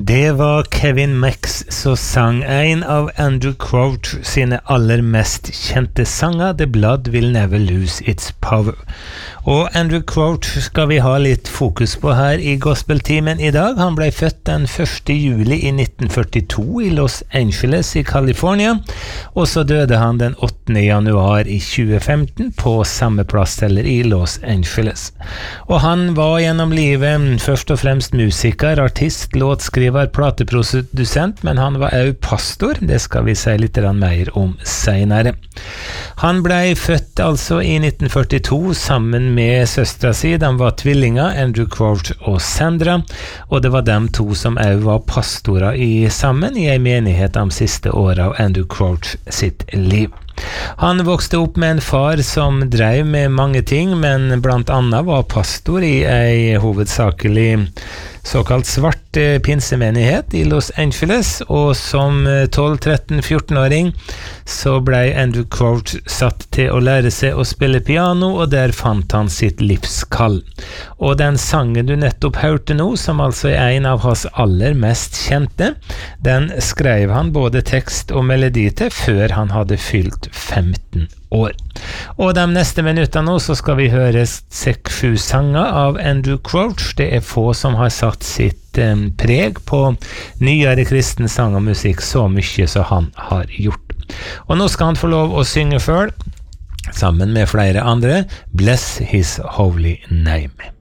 Det var Kevin Max som sang en av Andrew Crouch sine aller mest kjente sanger, The Blood Will Never Lose Its Power. Og Andrew Crouch skal vi ha litt fokus på her i Gospeltimen i dag. Han ble født den 1. juli i 1942 i Los Angeles i California, og så døde han den 8. januar i 2015 på samme plass eller i Los Angeles. Og han var gjennom livet først og fremst musiker, artist, låtskriver, plateprodusent, men han var også pastor. Det skal vi si litt mer om senere. Han ble født altså i 1942 sammen med søstra si. De var tvillinger, Andrew Crouch og Sandra, og det var dem to som også var pastorer sammen i en menighet de siste årene av Andrew Crouch sitt liv. Han vokste opp med en far som drev med mange ting, men blant annet var pastor i en hovedsakelig såkalt svart pinsemenighet i Los Angeles, og som 12-13-14-åring så ble Andrew Crouch satt til å lære seg å spille piano, og der fant han sitt livskall. Og den sangen du nettopp hørte nå, som altså er en av hans aller mest kjente, den skrev han både tekst og melodi til før han hadde fylt 15 år. Og de neste minuttene nå så skal vi høre 6-7 sanger av Andrew Crouch. Det er få som har satt sitt preg på nyere kristen sang og musikk så mye som han har gjort. Og nå skal han få lov å synge selv, sammen med flere andre, Bless His Holy Name.